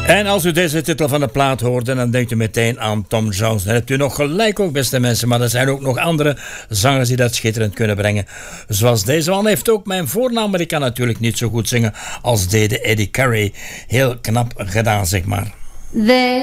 En als u deze titel van de plaat hoort, dan denkt u meteen aan Tom Jones. Dan hebt u nog gelijk ook, beste mensen. Maar er zijn ook nog andere zangers die dat schitterend kunnen brengen. Zoals deze man heeft ook mijn voornaam, maar ik kan natuurlijk niet zo goed zingen als deed Eddie Carey. Heel knap gedaan, zeg maar.